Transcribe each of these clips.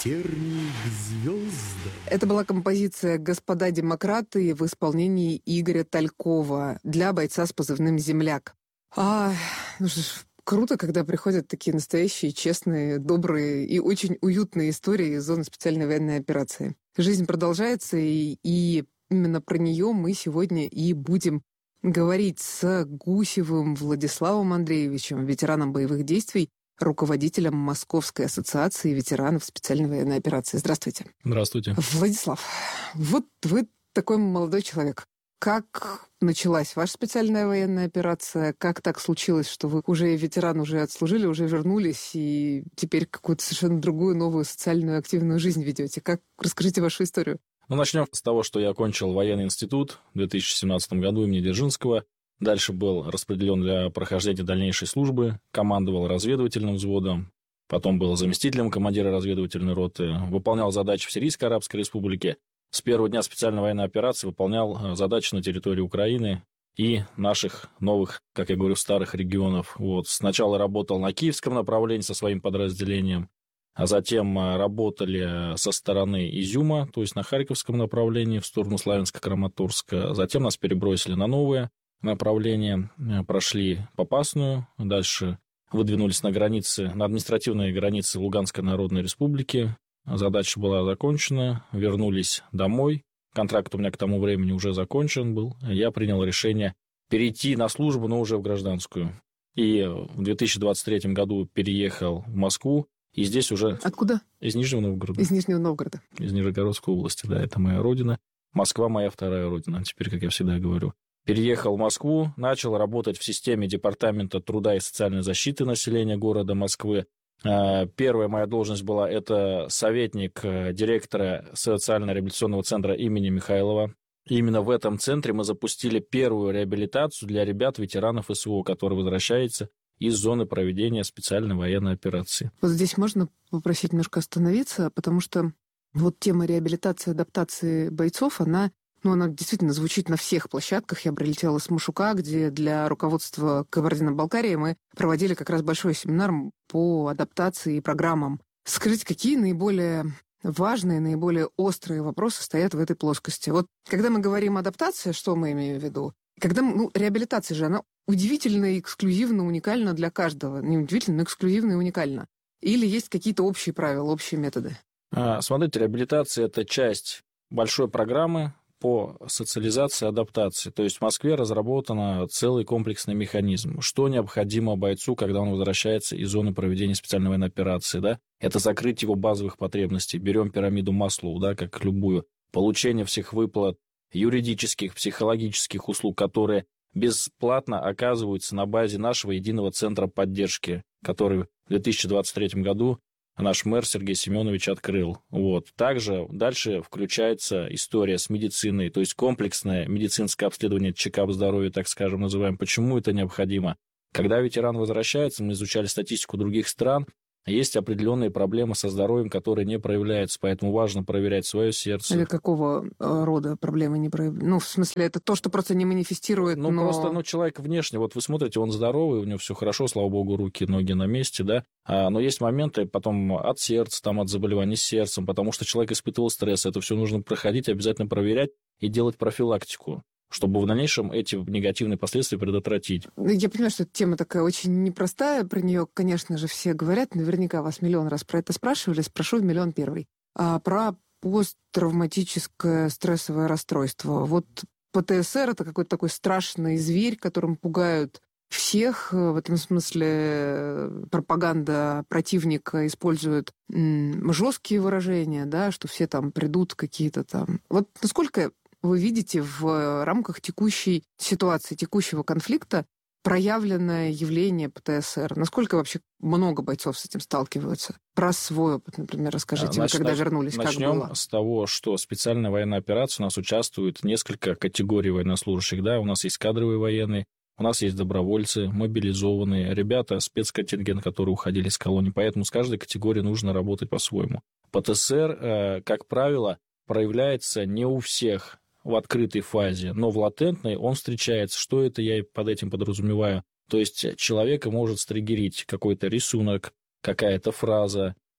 Тернии к звездам. Это была композиция «Господа демократы» в исполнении Игоря Талькова для бойца с позывным «Земляк». Ну что ж, круто, когда приходят такие настоящие, честные, добрые и очень уютные истории из зоны специальной военной операции. Жизнь продолжается, и именно про нее мы сегодня и будем говорить с Гусевым Владиславом Андреевичем, ветераном боевых действий, руководителем Московской ассоциации ветеранов специальной военной операции. Здравствуйте. Здравствуйте. Владислав, вот вы такой молодой человек. Как началась ваша специальная военная операция? Как так случилось, что вы уже ветеран, уже отслужили, уже вернулись, и теперь какую-то совершенно другую, новую социальную активную жизнь ведете? Расскажите вашу историю. Начнем с того, что я окончил военный институт в 2017 году имени Дзержинского. Дальше был распределен для прохождения дальнейшей службы, командовал разведывательным взводом, потом был заместителем командира разведывательной роты, выполнял задачи в Сирийской Арабской Республике. С первого дня специальной военной операции выполнял задачи на территории Украины и наших новых, как я говорю, старых регионов. Сначала работал на киевском направлении со своим подразделением, а затем работали со стороны Изюма, то есть на харьковском направлении в сторону Славянска-Краматорска. Затем нас перебросили на новое направление, прошли Попасную, дальше выдвинулись на административные границы Луганской Народной Республики. Задача была закончена, вернулись домой. Контракт у меня к тому времени уже закончен был. Я принял решение перейти на службу, но уже в гражданскую. И в 2023 году переехал в Москву. И здесь уже... Откуда? Из Нижнего Новгорода. Из Нижнего Новгорода. Из Нижегородской области, да, это моя родина. Москва моя вторая родина, теперь, как я всегда говорю. Переехал в Москву, начал работать в системе Департамента труда и социальной защиты населения города Москвы. Первая моя должность была это советник директора социально-реабилитационного центра имени Михайлова. И именно в этом центре мы запустили первую реабилитацию для ребят-ветеранов СВО, которые возвращаются из зоны проведения специальной военной операции. Вот здесь можно попросить немножко остановиться, потому что тема реабилитации, адаптации бойцов, она действительно звучит на всех площадках. Я прилетела с Машука, где для руководства Кабардино-Балкарии мы проводили как раз большой семинар по адаптации и программам. Скажите, какие наиболее важные, наиболее острые вопросы стоят в этой плоскости? Когда мы говорим адаптация, что мы имеем в виду? Реабилитация же, она удивительно, эксклюзивно, уникальна для каждого. Не удивительно, но эксклюзивно и уникально. Или есть какие-то общие правила, общие методы? Смотрите, реабилитация – это часть большой программы по социализации и адаптации. То есть в Москве разработан целый комплексный механизм. Что необходимо бойцу, когда он возвращается из зоны проведения специальной военной операции? Да? Это закрыть его базовых потребностей. Берем пирамиду Маслоу, да, как любую. Получение всех выплат, юридических, психологических услуг, которые бесплатно оказываются на базе нашего единого центра поддержки, который в 2023 году наш мэр Сергей Семенович открыл. Также дальше включается история с медициной, то есть комплексное медицинское обследование, чекап здоровья, так скажем, называем. Почему это необходимо? Когда ветеран возвращается, мы изучали статистику других стран, есть определенные проблемы со здоровьем, которые не проявляются, поэтому важно проверять свое сердце. Или какого рода проблемы не проявляются? В смысле, это то, что просто не манифестирует, Просто человек внешне, вы смотрите, он здоровый, у него все хорошо, слава богу, руки, ноги на месте, да, но есть моменты потом от сердца, от заболеваний с сердцем, потому что человек испытывал стресс, это все нужно проходить, обязательно проверять и делать профилактику, чтобы в дальнейшем эти негативные последствия предотвратить. Я понимаю, что эта тема такая очень непростая, про нее, конечно же, все говорят, наверняка вас миллион раз про это спрашивали, спрошу в миллион первый. Про посттравматическое стрессовое расстройство. ПТСР – это какой-то такой страшный зверь, которым пугают всех. В этом смысле пропаганда противника использует жесткие выражения, да, что все там придут какие-то там... Насколько вы видите в рамках текущей ситуации, текущего конфликта проявленное явление ПТСР? Насколько вообще много бойцов с этим сталкиваются? Про свой опыт, например, расскажите, когда вернулись, как было? Начнем с того, что специальная военная операция у нас участвует несколько категорий военнослужащих. Да? У нас есть кадровые военные, у нас есть добровольцы, мобилизованные, ребята, спецконтингент, которые уходили из колонии. Поэтому с каждой категорией нужно работать по-своему. ПТСР, как правило, проявляется не у всех в открытой фазе, но в латентной он встречается. Что это я под этим подразумеваю? То есть человека может стригерить какой-то рисунок, какая-то фраза,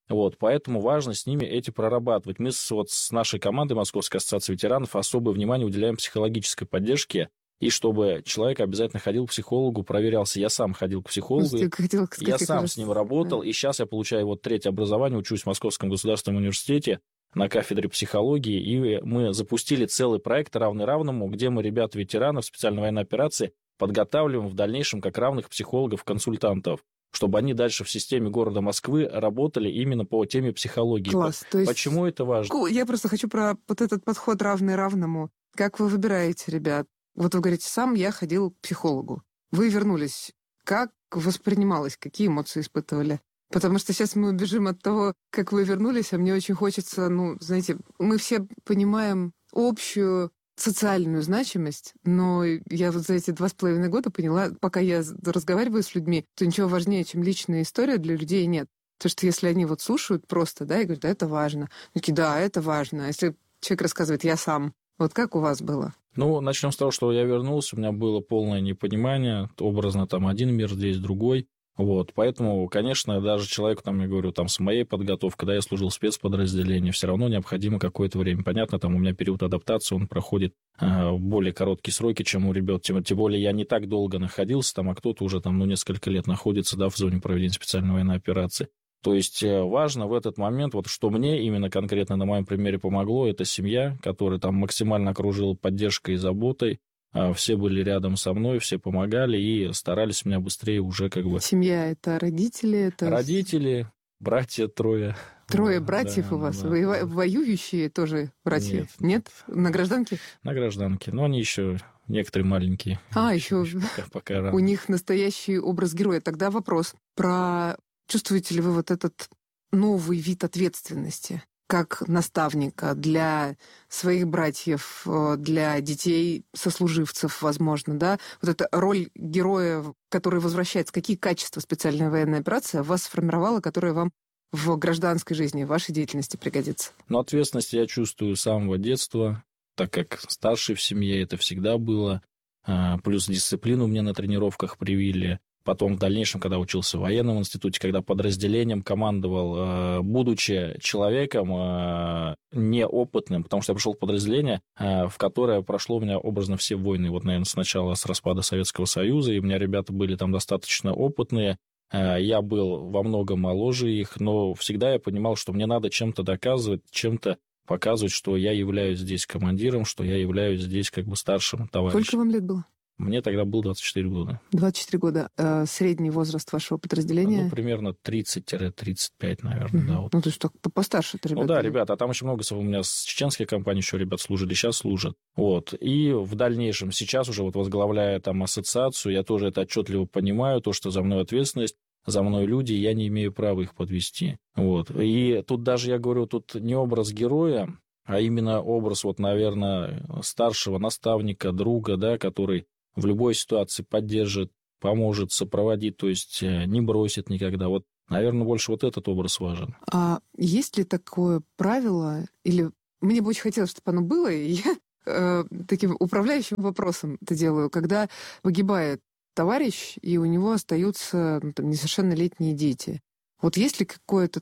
Вот, поэтому важно с ними эти прорабатывать. Мы с нашей командой Московской ассоциации ветеранов особое внимание уделяем психологической поддержке, и чтобы человек обязательно ходил к психологу, проверялся. Я сам ходил к психологу, я сам с ним работал, и сейчас я получаю вот третье образование, учусь в Московском государственном университете на кафедре психологии, и мы запустили целый проект «Равный равному», где мы ребят-ветеранов специальной военной операции подготавливаем в дальнейшем как равных психологов-консультантов, чтобы они дальше в системе города Москвы работали именно по теме психологии. Класс. То есть... Почему это важно? Я просто хочу про вот этот подход равный равному. Как вы выбираете, ребят? Вот вы говорите, сам я ходил к психологу. Вы вернулись. Как воспринималось? Какие эмоции испытывали? Потому что сейчас мы убежим от того, как вы вернулись, а мне очень хочется, знаете, мы все понимаем общую социальную значимость, но я вот за эти 2,5 года поняла, пока я разговариваю с людьми, то ничего важнее, чем личная история для людей нет. Потому что если они вот слушают просто, да, и говорят, да, это важно. Такие, да, это важно. А если человек рассказывает, я сам. Вот как у вас было? Начнем с того, что я вернулся, у меня было полное непонимание, образно там один мир, здесь другой. Вот, поэтому, конечно, даже человеку, я говорю, с моей подготовкой, когда я служил в спецподразделении, все равно необходимо какое-то время. Понятно, у меня период адаптации, он проходит в более короткие сроки, чем у ребят. Тем более я не так долго находился, а кто-то уже несколько лет находится, в зоне проведения специальной военной операции. То есть важно в этот момент, что мне именно конкретно на моем примере помогло, это семья, которая максимально окружила поддержкой и заботой. Все были рядом со мной, все помогали и старались меня быстрее уже Семья — это родители? Родители, братья трое. Трое братьев у вас? Вы воюющие тоже братья? Нет? На гражданке? На гражданке. Но они еще некоторые маленькие. Еще пока рано. У них настоящий образ героя. Тогда вопрос про... Чувствуете ли вы вот этот новый вид ответственности как наставника для своих братьев, для детей, сослуживцев, возможно, да? Вот эта роль героя, который возвращается. Какие качества специальная военная операция вас сформировала, которые вам в гражданской жизни, в вашей деятельности пригодится? Ответственность я чувствую с самого детства, так как старший в семье это всегда было. Плюс дисциплину мне на тренировках привили. Потом в дальнейшем, когда учился в военном институте, когда подразделением командовал, будучи человеком неопытным, потому что я пришел в подразделение, в которое прошло у меня образно все войны. Наверное, сначала с распада Советского Союза, и у меня ребята были там достаточно опытные. Я был во многом моложе их, но всегда я понимал, что мне надо чем-то доказывать, чем-то показывать, что я являюсь здесь командиром, что я являюсь здесь старшим товарищем. Сколько вам лет было? Мне тогда было 24 года. 24 года. Средний возраст вашего подразделения? Примерно 30-35, наверное, да. То есть так постарше это ребята. Да, ребята, а там очень много у меня с чеченской компании еще ребят служили, сейчас служат. И в дальнейшем, сейчас уже возглавляя ассоциацию, я тоже это отчетливо понимаю, то, что за мной ответственность, за мной люди, я не имею права их подвести. И тут даже, я говорю, тут не образ героя, а именно образ, наверное, старшего наставника, друга, да, который в любой ситуации поддержит, поможет, сопроводит, то есть не бросит никогда. Наверное, больше этот образ важен. А есть ли такое правило, или мне бы очень хотелось, чтобы оно было, и я таким управляющим вопросом это делаю, когда погибает товарищ, и у него остаются несовершеннолетние дети. Есть ли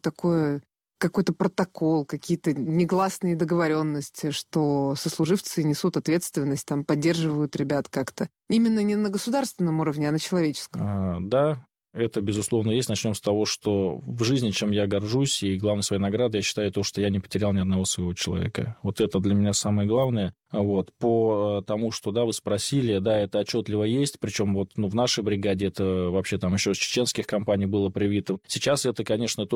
какой-то протокол, какие-то негласные договоренности, что сослуживцы несут ответственность, поддерживают ребят как-то? Именно не на государственном уровне, а на человеческом. Да, это, безусловно, есть. Начнем с того, что в жизни, чем я горжусь, и главной своей наградой, я считаю то, что я не потерял ни одного своего человека. Это для меня самое главное. По тому, что, вы спросили, это отчетливо есть, причем в нашей бригаде это вообще еще с чеченских компаний было привито. Сейчас это, конечно,